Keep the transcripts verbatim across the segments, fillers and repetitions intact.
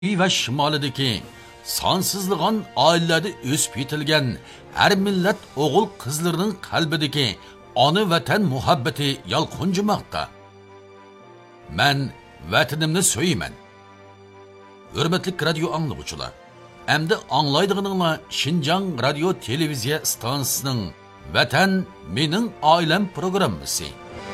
va shimolidagi sonsizlig'on oilalarda o'sib yetilgan har millat o'g'il qizlarining qalbidagi ona vatan muhabbati yalqunjimoqda. Men vatanimni so'yman. Hurmatli radio anglag'uchilar, endi anglaydiganinglar Xinjiang radio televiziya stansiyasining Vatan mening oilam programmasi.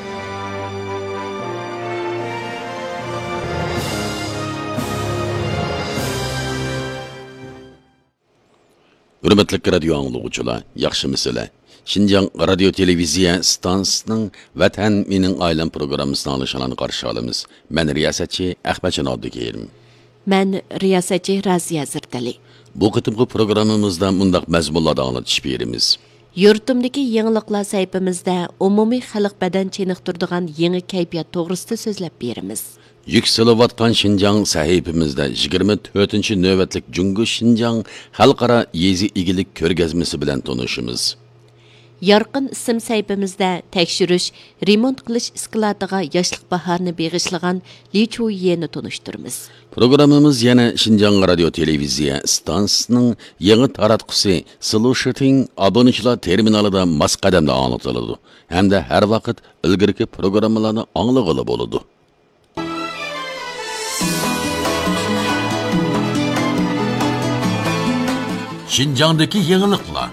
Hürmetlik radio anglag'uchilar, yaxshimisizlar? Xinjiang radio televiziya stansiyasining Vatan mening oilam programmasini alishani qarshi olamiz. Men riyosatchi Ahmadjon Abdukerim. Men riyosatchi Raziya Zirdali. Bu qitimqi programmamizda mundaq mazmunlarda anglatish beramiz. Yurtimdagi yangiliklar sayfimizda umumiy xalq badan cheniqtiradigan yangi kayfiyat to'g'risida so'zlab beramiz. Yükselivatkan Xinjiang sahifimizda yigirma to'rtinchi navbatlik Jungu Xinjiang xalqaro yezi igilik ko'rgazmasi bilan tanishamiz. Yarqin ism sayfimizda tekshirish, remont qilish isklatiga yoshlik bahorini beg'ishlagan Li Chuyeni tanishtiramiz. Programmamiz yana Xinjiang radio televiziya stansiyasining yangi taratqusi Solution obunachilar terminalida mas qadamda anlatiladi hamda har vaqt ilgirki programmalarni anglag'ili bo'ladi. Xinjiangdagi yangiliklar.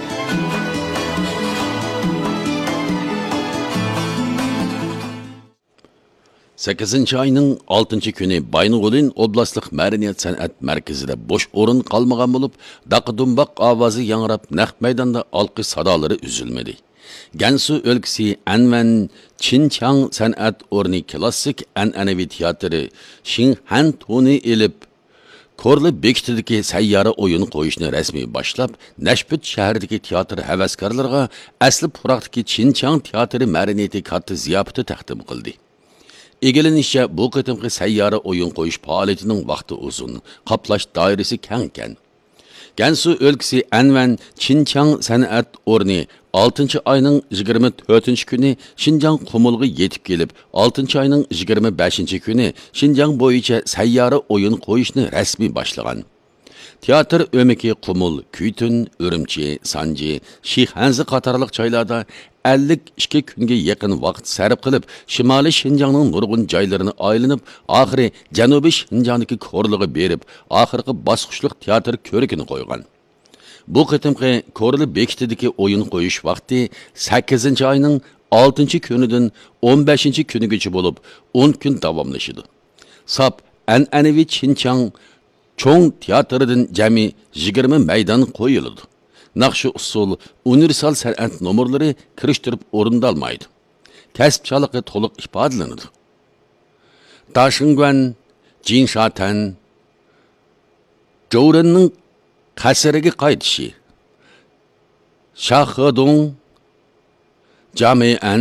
sakkizinchi ayning oltinchi kuni Baynug'ulin oblastlik madaniyat san'at markazida bo'sh o'rin qolmagan bo'lib, daqidumboq ovozi yangrab naq maydonda olqish sadolari uzilmadi. Gansu o'lkasi Anvan Xinjiang san'at o'rni klassik an'anaviy teatri Xinhan Tuni elib Korli bekitidagi sayyora o'yin qo'yishni rasmiy boshlab, Nashput shahridagi teatr havaskorlariga asli Puraqdagi Xinjiang teatri madaniyati katta ziyofati taqdim qildi. Egilinishcha bu qitimqi sayyora o'yin qo'yish faoliyatining vaqti uzun, qoplash doirasi keng ekan. Gansu o'lkasi Anvan Xinjiang san'at o'rni oltinchi ayning yigirma to'rtinchi kuni Xinjiang Qumulga yetib kelib, oltinchi ayning yigirma beshinchi kuni Xinjiang bo'yicha sayyora o'yin qo'yishni rasmiy boshlagan. Teatr o'miki Qumul, Kuytun, Urumchi, Sanji, Shihanzi qatorliq joylarda ellik ikki kunga yaqin vaqt sarf qilib, Shimoliy Xinjiangning nurg'un joylarini aylanib, oxiri Janubiy Xinjiangdagi ko'rliga berib, oxirgi bosqichlik teatr ko'rikini qo'ygan. Bu qitimqi Ko'rli bekitidagi o'yin qo'yish vaqti sakkizinchi ayning oltinchi kunidan o'n beshinchi kunigacha bo'lib, o'n kun davomlashadi. Sap an'anaviy Xinjiang cho'ng teatridan jami yigirma maydon qo'yiladi. Naqshi usul, universal san'at nomerlari kirishtirib o'rindalmaydi. Kasbchiligi to'liq ifodalanadi. Dashingguan, Jinshan, Zhourenning qasriga qaytishi, Shahedong, Jamian,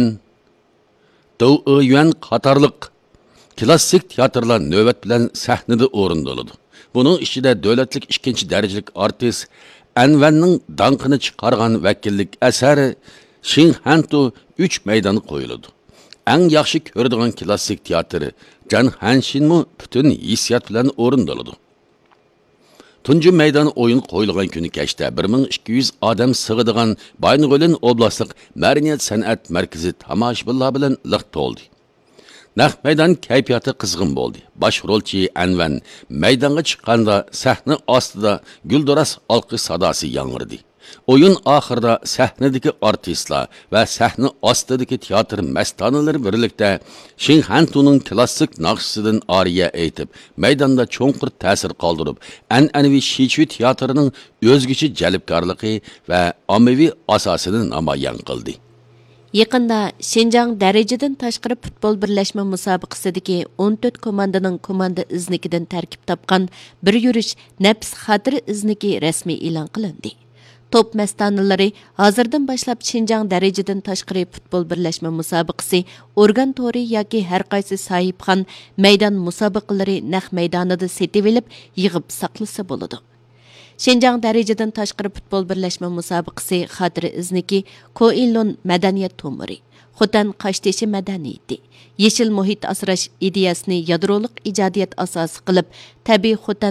Dou'yuan qatorliq klassik teatrlar navbat bilan sahnada o'rindaladi. Buning ichida davlatlik ikkinchi darajalik artist Anvanning danqini chiqargan vakillik asari Xinhantu uch maydon qo'yiladi. Eng yaxshi ko'radigan klassik teatri Jan Hanshinmu butun hissiyat bilan o'rindaladi. Tunji maydon o'yin qo'yilgan kuni kechda bir ming ikki yuz odam sig'adigan Baynug'ulin oblastlik madaniyat san'at markazi tomoshabinlar bilan liq to'ldi. Naq maydon kayfiyati qizg'in bo'ldi. Bosh rolchi Anvan maydonga chiqqanda sahna ostida gulduras olqish sadosi yangradi. O'yin oxirida sahnadagi artistlar va sahna ostidagi teatr mastonalari birlikda Xinhantuning klassik naqshisidan ariya aytib, maydonda cho'nqir ta'sir qoldirib, an'anaviy Xichui teatrining o'zgacha jalbkorligi va ommaviy asosini namoyon qildi. Yaqında Xinjiang darajadan tashqari futbol birlashma musobaqasidagi o'n to'rt komandaning komanda iznikidan tarkib topgan bir yurish nafs xotiri izniki rasmiy e'lon qilindi. Top mastonalari hozirdan boshlab Xinjiang darajadan tashqari futbol birlashma musobaqasi organ tori yoki har qaysi sohibxon maydon musobaqalari naq maydonida setib olib, yig'ib saqlasa bo'ladi. Şinjan dərəcədən taşqırı futbol birləşmə müsabiqəsi xatırı izniki Koilon mədəniyyət tomuri, Xotan Qaşteşi mədəniyyəti, yeşil muhit asrash ideyasını yadroliq ijodiyat asosi qilib, tabiiy Xotan